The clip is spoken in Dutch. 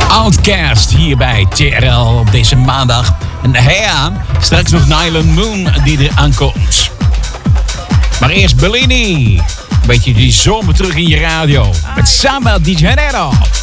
Outcast hier bij TRL op deze maandag. En ja, straks nog Nylon Moon die er aankomt. Maar eerst Bellini. Een beetje die zomer terug in je radio. Met Samba di Janeiro.